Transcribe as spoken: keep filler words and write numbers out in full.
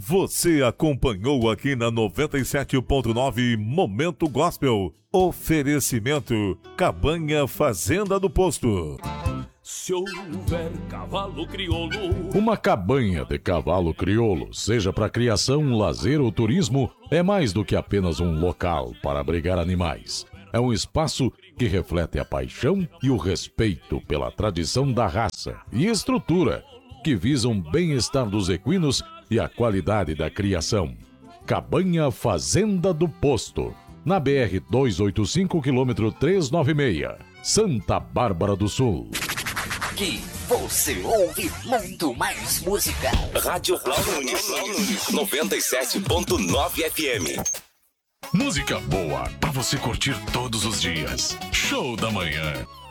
Você acompanhou aqui na noventa e sete ponto nove Momento Gospel. Oferecimento Cabanha Fazenda do Posto. Se houver cavalo crioulo, uma cabanha de cavalo crioulo, seja para criação, lazer ou turismo, é mais do que apenas um local para abrigar animais. É um espaço que reflete a paixão e o respeito pela tradição da raça e estrutura, que visam o bem-estar dos equinos e a qualidade da criação. Cabanha Fazenda do Posto, na B R duzentos e oitenta e cinco, quilômetro trezentos e noventa e seis, Santa Bárbara do Sul. Aqui você ouve muito mais música. Rádio Paulo Nunes, noventa e sete ponto nove F M. Música boa pra você curtir todos os dias. Show da manhã.